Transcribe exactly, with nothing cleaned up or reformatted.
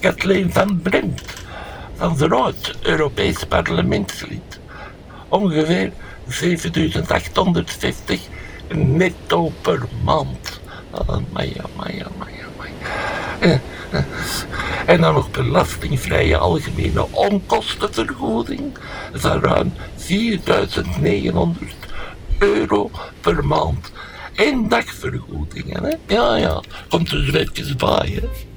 Kathleen van Bremt, van Zuid, Europees parlementslid. Ongeveer zevenduizend achthonderdvijftig netto per maand. Amai, amai, amai, amai. En dan nog belastingvrije algemene onkostenvergoeding van ruim vierduizend negenhonderd euro per maand. En dagvergoedingen, hè? Ja, ja, komt er dus even bij, hè.